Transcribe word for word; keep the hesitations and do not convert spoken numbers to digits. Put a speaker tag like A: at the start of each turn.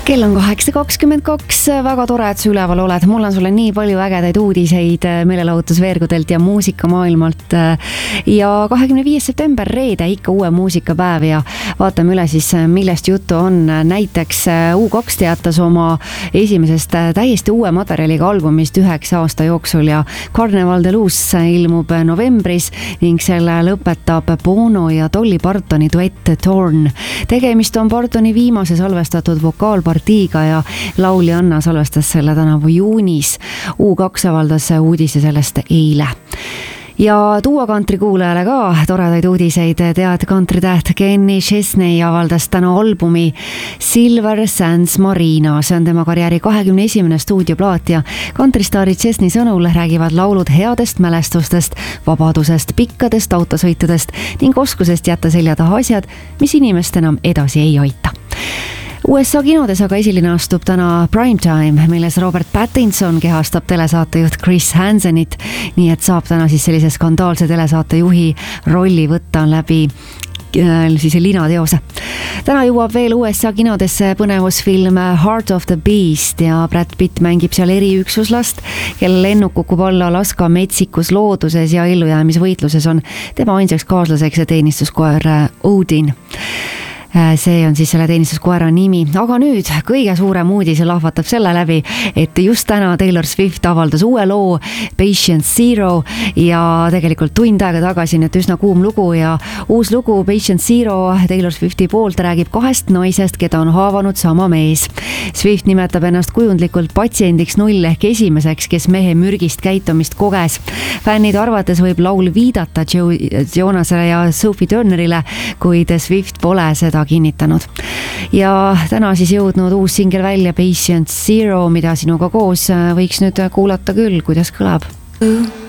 A: Kell on kaheksa kakskümmend kaks, väga tore, et sa üleval oled. Mul on sulle nii palju ägedaid uudiseid meelelahutusveergudelt ja muusikamaailmalt. Ja kahekümne viies september, reede, ikka uue muusikapäev ja vaatame üle siis, millest juttu on. Näiteks U kaks teatas oma esimesest täiesti uue materjaliga albumist üheksa aasta jooksul ja Carnival de Luz ilmub novembris ning selle lõpetab Bono ja Dolly Partoni duett Torn. Tegemist on Partoni viimase salvestatud vokaalpartiiga ja lauljanna salvestas selle tänavu juunis. U kaks avaldas uudise sellest eile. Ja tuua kantrikuulajale ka toredaid uudiseid. Tead, kantritäht Kenny Chesney avaldas täna albumi Silver Sands Marina. See on tema karjääri kahekümne esimene stuudioplaat ja kantristaari Chesney sõnul räägivad laulud headest mälestustest, vabadusest, pikkadest autosõitudest ning oskusest jätta selja taha asjad, mis inimest enam edasi ei aita. U S A kinodes aga esiline astub täna Primetime, milles Robert Pattinson kehastab telesaatejuht Chris Hansenit, nii et saab täna siis sellise skandaalse telesaatejuhi rolli võtta läbi siis linateose. Täna jõuab veel U S A kinodesse põnevusfilm Heart of the Beast ja Brad Pitt mängib seal eriüksuslast, kelle lennuk kukub alla Alaska metsikus looduses ja ellujäämisvõitluses on tema ainsaks kaaslaseks ja teenistuskoer Odin. See on siis selle teenistuskoera nimi. Aga nüüd kõige suurem uudis lahvatab selle läbi, et just täna Taylor Swift avaldas uue loo Patient Zero ja tegelikult tund aega tagasi, et üsna kuum lugu ja uus lugu Patient Zero Taylor Swifti poolt räägib kahest naisest, keda on haavanud sama mees. Swift nimetab ennast kujundlikult patsiendiks null ehk esimeseks, kes mehe mürgist käitumist koges. Fännid arvates võib laul viidata Joe Jonasele ja Sophie Turnerile, kuid Swift pole seda kinnitanud. Ja täna siis jõudnud uus singel välja Patient Zero, mida sinuga koos võiks nüüd kuulata küll, kuidas kõlab.